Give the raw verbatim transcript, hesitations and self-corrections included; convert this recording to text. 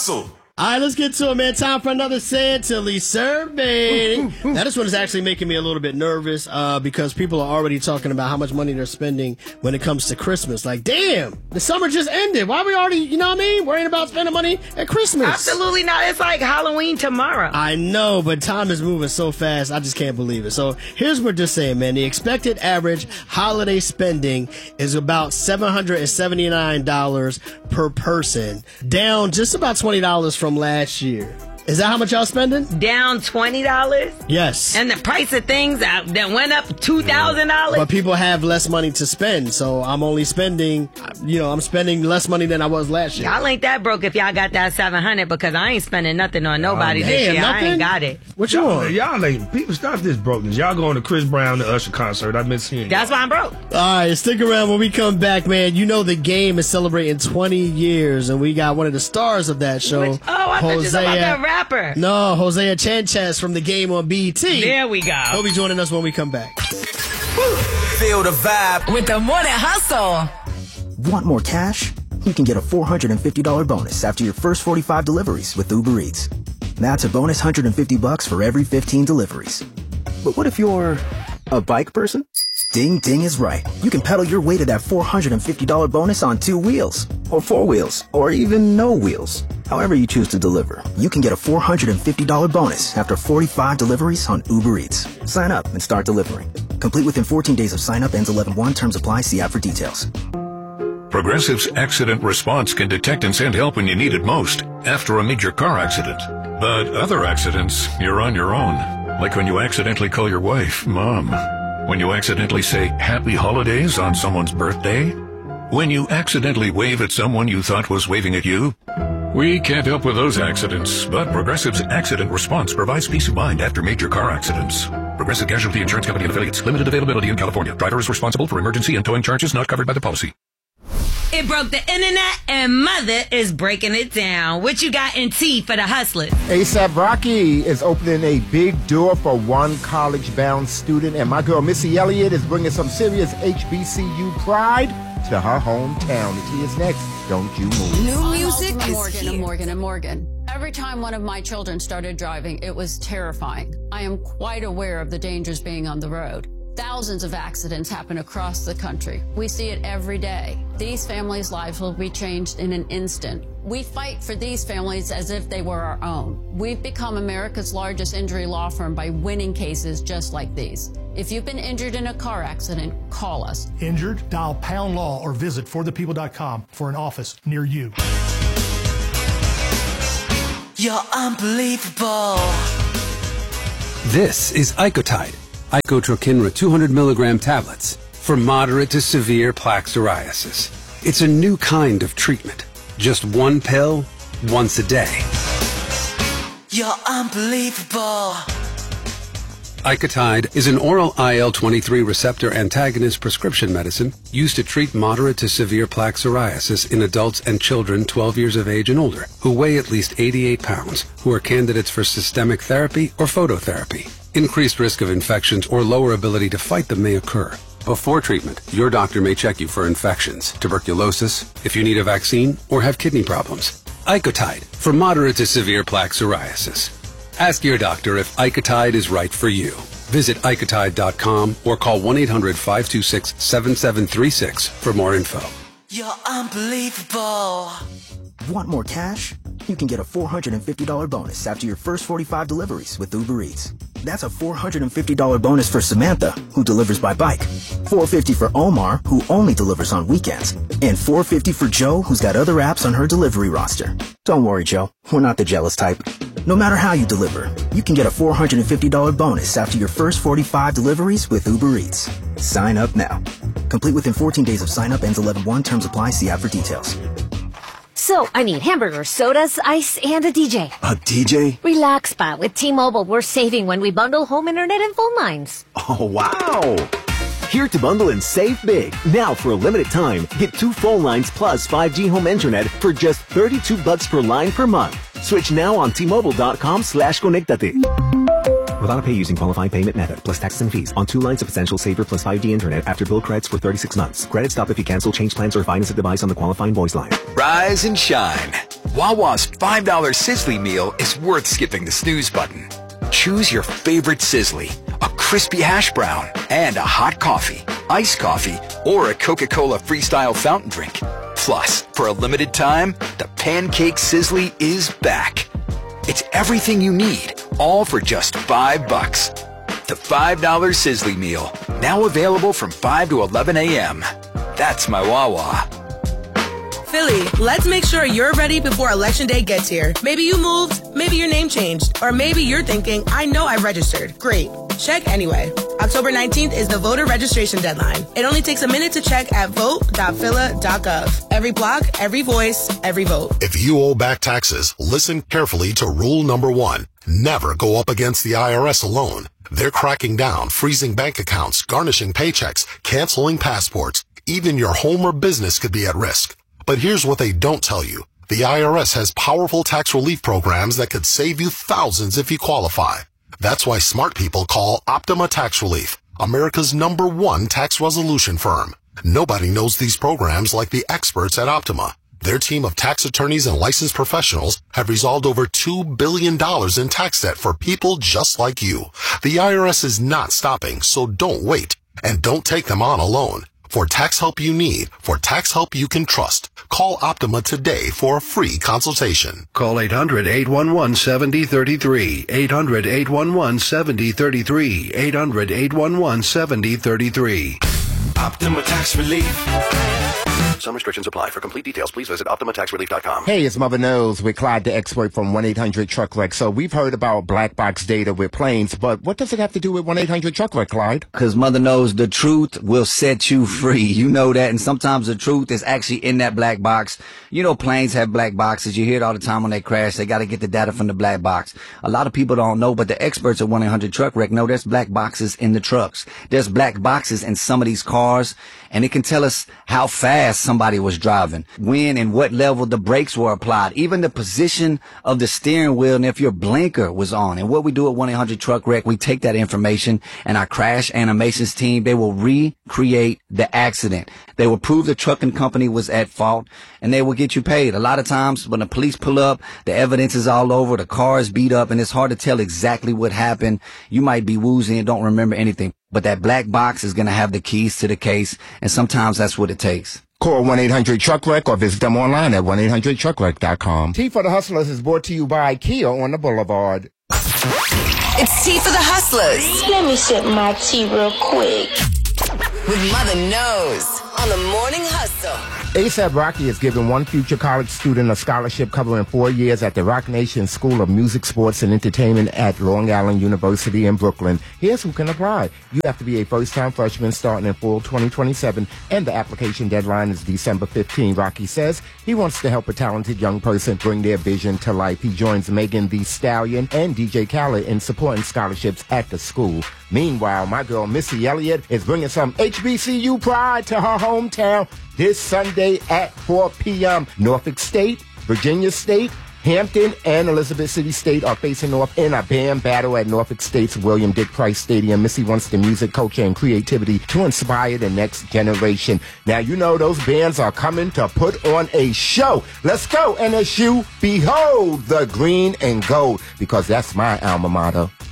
hustle. All right, let's get to it, man. Time for another Santilli survey. Now, this one is actually making me a little bit nervous uh, because people are already talking about how much money they're spending when it comes to Christmas. Like, damn, the summer just ended. Why are we already, you know what I mean, worrying about spending money at Christmas? Absolutely not. It's like Halloween tomorrow. I know, but time is moving so fast, I just can't believe it. So here's what they're saying, man. The expected average holiday spending is about seven hundred seventy-nine dollars per person, down just about twenty dollars from last year. Is that how much y'all spending? Down twenty dollars? Yes. And the price of things that, that went up two thousand dollars? But people have less money to spend, so I'm only spending, you know, I'm spending less money than I was last year. Y'all ain't that broke if y'all got that seven hundred because I ain't spending nothing on nobody Oh, this damn, year. nothing? I ain't got it. What you Y'all, on? y'all ain't, people stop this brokenness. Y'all going to Chris Brown, the Usher concert. I've been seeing That's y'all. why I'm broke. All right, stick around when we come back, man. You know the game is celebrating twenty years, and we got one of the stars of that show. Which, oh, I thought you was about that rapper. No, Hosea Chanchez from the game on B E T. There we go. He'll be joining us when we come back. Feel the vibe With the Morning Hustle. Want more cash? You can get a four hundred fifty dollars bonus after your first forty-five deliveries with Uber Eats. That's a bonus one hundred fifty bucks for every fifteen deliveries. But what if you're a bike person? Ding Ding is right. You can pedal your way to that four hundred fifty dollars bonus on two wheels, or four wheels, or even no wheels. However you choose to deliver, you can get a four hundred fifty dollars bonus after forty-five deliveries on Uber Eats. Sign up and start delivering. Complete within fourteen days of sign up. Ends eleven one. Terms apply. See app for details. Progressive's accident response can detect and send help when you need it most after a major car accident. But other accidents, you're on your own. Like when you accidentally call your wife Mom. When you accidentally say Happy Holidays on someone's birthday. When you accidentally wave at someone you thought was waving at you. We can't help with those accidents, but Progressive's accident response provides peace of mind after major car accidents. Progressive Casualty Insurance Company and Affiliates. Limited availability in California. Driver is responsible for emergency and towing charges not covered by the policy. It broke the internet and Mother is breaking it down. What you got in tea for the hustlers? A$AP Rocky is opening a big door for one college-bound student, and my girl Missy Elliott is bringing some serious H B C U pride to her hometown. The tea is next. Don't you move. New music is Morgan and Morgan and Morgan. Every time one of my children started driving, it was terrifying. I am quite aware of the dangers being on the road. Thousands of accidents happen across the country. We see it every day. These families' lives will be changed in an instant. We fight for these families as if they were our own. We've become America's largest injury law firm by winning cases just like these. If you've been injured in a car accident, call us. Injured? Dial pound law or visit for the people dot com for an office near you. You're unbelievable. This is Icotide, Icotrokinra two hundred milligram tablets for moderate to severe plaque psoriasis. It's a new kind of treatment. Just one pill, once a day. You're unbelievable. Icotide is an oral I L twenty-three receptor antagonist prescription medicine used to treat moderate to severe plaque psoriasis in adults and children twelve years of age and older who weigh at least eighty-eight pounds, who are candidates for systemic therapy or phototherapy. Increased risk of infections or lower ability to fight them may occur. Before treatment, your doctor may check you for infections, tuberculosis, if you need a vaccine, or have kidney problems. Icotide for moderate to severe plaque psoriasis. Ask your doctor if Icotide is right for you. Visit Icotide dot com or call one eight hundred five two six seven seven three six for more info. You're unbelievable. Want more cash? You can get a four hundred fifty dollars bonus after your first forty-five deliveries with Uber Eats. That's a four hundred fifty dollars bonus for Samantha, who delivers by bike. four hundred fifty dollars for Omar, who only delivers on weekends. And four hundred fifty dollars for Joe, who's got other apps on her delivery roster. Don't worry, Joe. We're not the jealous type. No matter how you deliver, you can get a four hundred fifty dollars bonus after your first forty-five deliveries with Uber Eats. Sign up now. Complete within fourteen days of sign up. Ends eleven one. Terms apply. See app for details. So, I need hamburgers, sodas, ice, and a D J. A D J? Relax, Pa. With T-Mobile, we're saving when we bundle home internet and phone lines. Oh, wow. Here to bundle and save big. Now, for a limited time, get two phone lines plus five G home internet for just thirty-two bucks per line per month. Switch now on T Mobile dot com slash conectate. Without a pay using qualifying payment method, plus taxes and fees. On two lines of Essential Saver plus five G internet after bill credits for thirty-six months. Credits stop if you cancel, change plans, or finance a device on the qualifying voice line. Rise and shine. Wawa's five dollar Sizzly meal is worth skipping the snooze button. Choose your favorite Sizzly, a crispy hash brown, and a hot coffee, iced coffee, or a Coca-Cola Freestyle fountain drink. Plus, for a limited time, the Pancake Sizzly is back. It's everything you need, all for just five bucks. The five dollar Sizzly meal, now available from five to eleven a.m. That's my Wawa. Philly, let's make sure you're ready before Election Day gets here. Maybe you moved, maybe your name changed, or maybe you're thinking, I know I registered. Great. Check anyway. October nineteenth is the voter registration deadline. It only takes a minute to check at vote dot phila dot gov. Every block, every voice, every vote. If you owe back taxes, listen carefully to rule number one. Never go up against the I R S alone. They're cracking down, freezing bank accounts, garnishing paychecks, canceling passports. Even your home or business could be at risk. But here's what they don't tell you. The I R S has powerful tax relief programs that could save you thousands if you qualify. That's why smart people call Optima Tax Relief, America's number one tax resolution firm. Nobody knows these programs like the experts at Optima. Their team of tax attorneys and licensed professionals have resolved over two billion dollars in tax debt for people just like you. The I R S is not stopping, so don't wait. And don't take them on alone. For tax help you need, for tax help you can trust, call Optima today for a free consultation. Call eight hundred, eight one one, seven zero three three, eight hundred, eight one one, seven zero three three, eight hundred, eight one one, seven zero three three. Optima Tax Relief. Some restrictions apply. For complete details, please visit Optima Tax Relief dot com. Hey, it's Mother Knows with Clyde the expert from one eight hundred truck wreck. So we've heard about black box data with planes, but what does it have to do with one eight hundred truck wreck, Clyde? Because Mother knows the truth will set you free. You know that, and sometimes the truth is actually in that black box. You know planes have black boxes. You hear it all the time when they crash. They got to get the data from the black box. A lot of people don't know, but the experts at one eight hundred truck wreck know there's black boxes in the trucks. There's black boxes in some of these cars, and it can tell us how fast somebody was driving, when and what level the brakes were applied, even the position of the steering wheel, and if your blinker was on. And what we do at one eight hundred truck wreck, we take that information, and our crash animations team, they will recreate the accident. They will prove the trucking company was at fault, and they will get you paid. A lot of times when the police pull up, the evidence is all over, the car is beat up, and it's hard to tell exactly what happened. You might be woozy and don't remember anything, but that black box is going to have the keys to the case, and sometimes that's what it takes. Call one eight hundred truck wreck or visit them online at one eight hundred truck wreck dot com. Tea for the Hustlers is brought to you by Kia on the Boulevard. It's Tea for the Hustlers. Let me sip my tea real quick. With Mother Knows on the Morning Hustle. A$AP Rocky is giving one future college student a scholarship covering four years at the Rock Nation School of Music, Sports, and Entertainment at Long Island University in Brooklyn. Here's who can apply. You have to be a first-time freshman starting in fall twenty twenty-seven, and the application deadline is December fifteenth. Rocky says he wants to help a talented young person bring their vision to life. He joins Megan Thee Stallion and D J Khaled in supporting scholarships at the school. Meanwhile, my girl Missy Elliott is bringing some H B C U pride to her hometown this Sunday at four p.m. Norfolk State, Virginia State, Hampton, and Elizabeth City State are facing off in a band battle at Norfolk State's William Dick Price Stadium. Missy wants the music, culture, and creativity to inspire the next generation. Now, you know those bands are coming to put on a show. Let's go, N S U. Behold the green and gold, because that's my alma mater.